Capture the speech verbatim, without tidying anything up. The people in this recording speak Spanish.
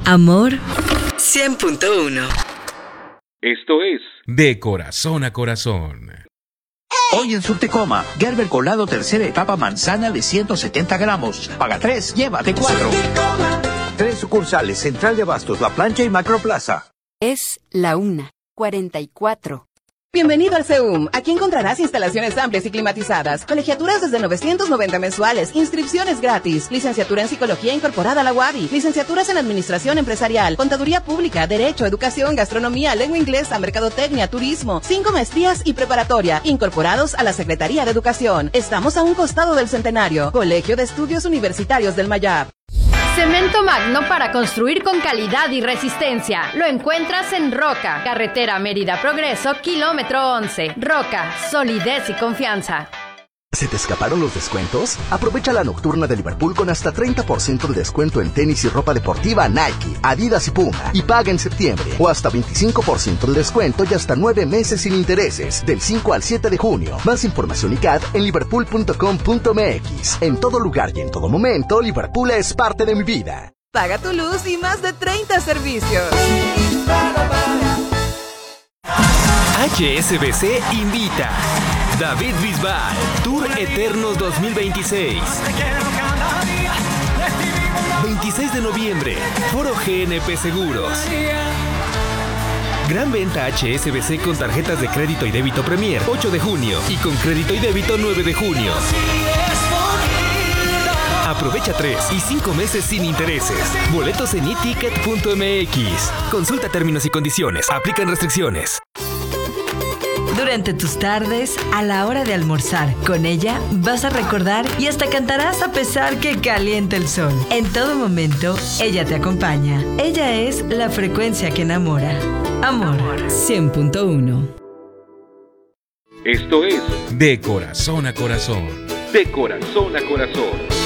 Amor cien punto uno. Esto es De Corazón a Corazón. Hoy en Subtecoma, Gerber Colado tercera etapa manzana de ciento setenta gramos. Paga tres, llévate cuatro. Tres sucursales, Central de Abastos, La Plancha y Macroplaza. Es la una, cuarenta y cuatro. Bienvenido al CEUM. Aquí encontrarás instalaciones amplias y climatizadas, colegiaturas desde novecientos noventa mensuales, inscripciones gratis, licenciatura en Psicología incorporada a la U A B I, licenciaturas en Administración Empresarial, Contaduría Pública, Derecho, Educación, Gastronomía, Lengua Inglesa, Mercadotecnia, Turismo, cinco maestrías y preparatoria, incorporados a la Secretaría de Educación. Estamos a un costado del Centenario. Colegio de Estudios Universitarios del Mayab. Cemento Magno para construir con calidad y resistencia. Lo encuentras en Roca, carretera Mérida Progreso, kilómetro once. Roca, solidez y confianza. ¿Se te escaparon los descuentos? Aprovecha la nocturna de Liverpool con hasta treinta por ciento de descuento en tenis y ropa deportiva Nike, Adidas y Puma. Y paga en septiembre. O hasta veinticinco por ciento de descuento y hasta nueve meses sin intereses. Del cinco al siete de junio. Más información y C A D en liverpool punto com punto m x. En todo lugar y en todo momento, Liverpool es parte de mi vida. Paga tu luz y más de treinta servicios. H S B C invita. David Bisbal, Tour Eternos dos mil veintiséis. veintiséis de noviembre, Foro G N P Seguros. Gran venta H S B C con tarjetas de crédito y débito Premier, ocho de junio. Y con crédito y débito, nueve de junio. Aprovecha tres y cinco meses sin intereses. Boletos en e ticket punto m x. Consulta términos y condiciones. Aplican restricciones. Durante tus tardes, a la hora de almorzar, con ella vas a recordar y hasta cantarás a pesar que calienta el sol. En todo momento, ella te acompaña. Ella es la frecuencia que enamora. Amor cien punto uno. Esto es De Corazón a Corazón. De Corazón a Corazón.